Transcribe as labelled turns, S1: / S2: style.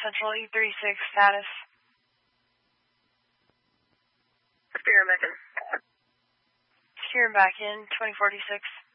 S1: Central E36 status.
S2: Spirit back in.
S1: Spirit back in, 2046.